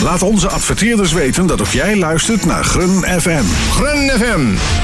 Laat onze adverteerders weten dat ook jij luistert naar Grun FM. Grun FM.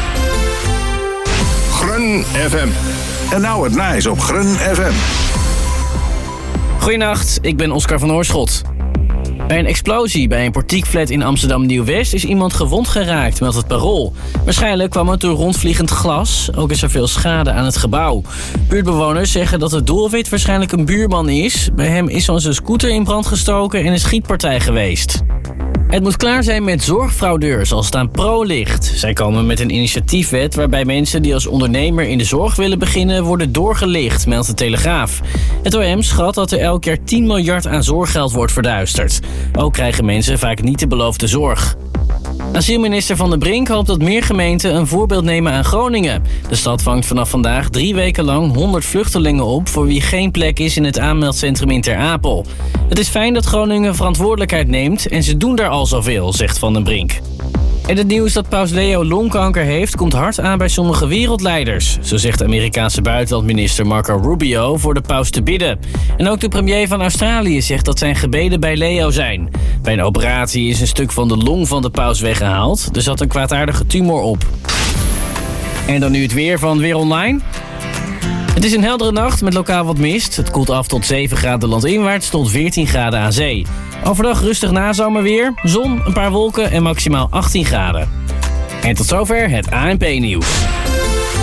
Grun FM. En nou het nice op Grun FM. Goedenacht, ik ben Oscar van Oorschot. Bij een explosie bij een portiekflat in Amsterdam Nieuw-West is iemand gewond geraakt, meldt het Parool. Waarschijnlijk kwam het door rondvliegend glas. Ook is er veel schade aan het gebouw. Buurtbewoners zeggen dat het doelwit waarschijnlijk een buurman is. Bij hem is zo'n scooter in brand gestoken en een schietpartij geweest. Het moet klaar zijn met zorgfraudeurs als het aan Pro ligt. Zij komen met een initiatiefwet waarbij mensen die als ondernemer in de zorg willen beginnen worden doorgelicht, meldt de Telegraaf. Het OM schat dat er elk jaar 10 miljard aan zorggeld wordt verduisterd. Ook krijgen mensen vaak niet de beloofde zorg. Asielminister Van den Brink hoopt dat meer gemeenten een voorbeeld nemen aan Groningen. De stad vangt vanaf vandaag 3 weken lang 100 vluchtelingen op voor wie geen plek is in het aanmeldcentrum in Ter Apel. Het is fijn dat Groningen verantwoordelijkheid neemt en ze doen daar al zoveel, zegt Van den Brink. En het nieuws dat paus Leo longkanker heeft komt hard aan bij sommige wereldleiders. Zo zegt de Amerikaanse buitenlandminister Marco Rubio voor de paus te bidden. En ook de premier van Australië zegt dat zijn gebeden bij Leo zijn. Bij een operatie is een stuk van de long van de paus weggehaald. Er zat een kwaadaardige tumor op. En dan nu het weer van Weer Online. Het is een heldere nacht met lokaal wat mist. Het koelt af tot 7 graden landinwaarts tot 14 graden aan zee. Overdag rustig nazomerweer, zon, een paar wolken en maximaal 18 graden. En tot zover het ANP-nieuws.